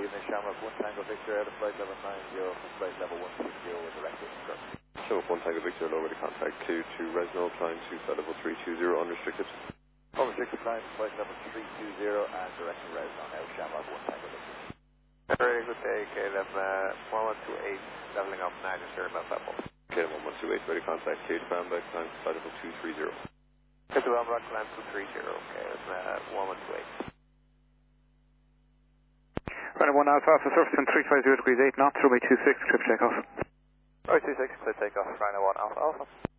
evening, Shamrock 1 Tango Victor out of flight level 90 from flight level 160 with direct instruction. Shamrock 1 Tango Victor, lower to contact clear to Resno, climb to flight level 320 unrestricted. Unrestricted climb to flight level 320 and direct to Resno now, Shamrock 1 Tango Victor. Very good day, KLM 1128, leveling up 9 and 0 about that one. KLM 1128, ready to contact clear to Bamberg, climb to flight level 230. Clear to Bamberg, climb 230, KLM 1128. Running 1 Alpha, Alpha surface in 350 degrees 8 knots, runway 26, trip check off. Runway 26, clear takeoff, runway 1 Alpha Alpha.